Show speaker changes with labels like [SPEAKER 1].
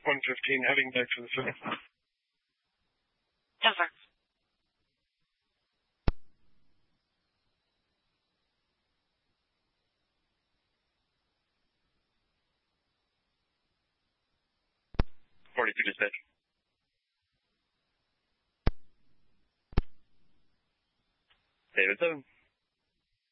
[SPEAKER 1] 115, heading back to the city.
[SPEAKER 2] Yes, sir.
[SPEAKER 3] Dispatch. David 7.